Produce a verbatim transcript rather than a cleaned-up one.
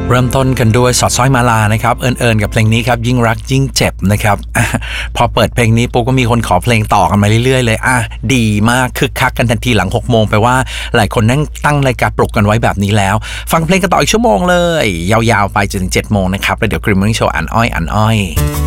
เริ่มต้นกันด้วยสอดสร้อยมาลานะครับเอิญๆกับเพลงนี้ครับยิ่งรักยิ่งเจ็บนะครับ พอเปิดเพลงนี้ปุ๊บก็มีคนขอเพลงต่อกันมาเรื่อยๆเลยอ่ะดีมากคึกคักกันทันทีหลังหกโมงไปว่าหลายคนนั่งตั้งรายการปลุกกันไว้แบบนี้แล้วฟังเพลงกันต่ออีกชั่วโมงเลยยาวๆไปจนถึงเจ็ดโมงนะครับแล้วเดี๋ยวกริมมิ่งโชว์อันอ้อยอันอ้อย